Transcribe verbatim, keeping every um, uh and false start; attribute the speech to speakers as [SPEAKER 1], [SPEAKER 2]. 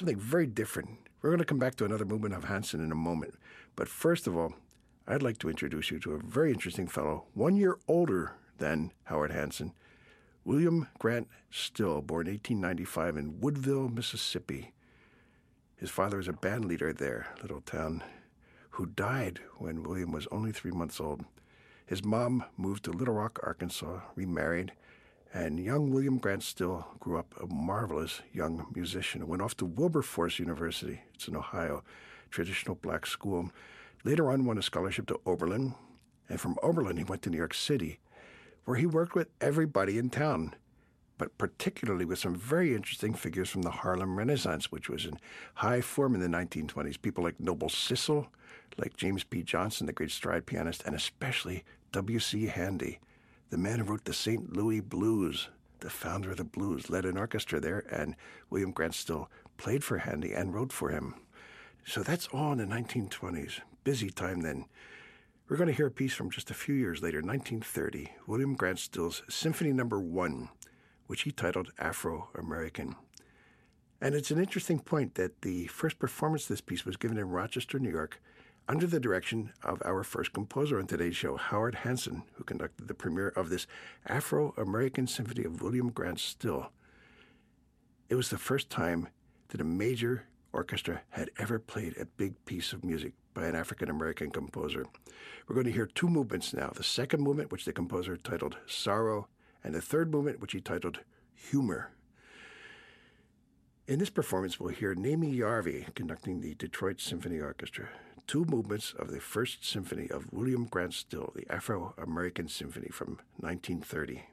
[SPEAKER 1] something very different. We're going to come back to another movement of Hansen in a moment. But first of all, I'd like to introduce you to a very interesting fellow, one year older than Howard Hansen, William Grant Still, born eighteen ninety-five in Woodville, Mississippi. His father was a band leader there, little town, who died when William was only three months old. His mom moved to Little Rock, Arkansas, remarried, and young William Grant Still grew up a marvelous young musician. Went off to Wilberforce University. It's in Ohio, traditional black school. Later on, won a scholarship to Oberlin, and from Oberlin, he went to New York City, where he worked with everybody in town, but particularly with some very interesting figures from the Harlem Renaissance, which was in high form in the nineteen twenties. People like Noble Sissle, like James P. Johnson, the great stride pianist, and especially W C. Handy, the man who wrote the Saint Louis Blues, the founder of the blues, led an orchestra there, and William Grant Still played for Handy and wrote for him. So that's all in the nineteen twenties. Busy time then. We're going to hear a piece from just a few years later, nineteen thirty, William Grant Still's Symphony Number One, which he titled Afro-American. And it's an interesting point that the first performance of this piece was given in Rochester, New York, under the direction of our first composer on today's show, Howard Hansen, who conducted the premiere of this Afro-American Symphony of William Grant Still. It was the first time that a major orchestra had ever played a big piece of music by an African-American composer. We're going to hear two movements now. The second movement, which the composer titled Sorrow, and the third movement, which he titled Humor. In this performance, we'll hear Mamie Yarvey conducting the Detroit Symphony Orchestra. Two movements of the first symphony of William Grant Still, the Afro-American Symphony from nineteen thirty.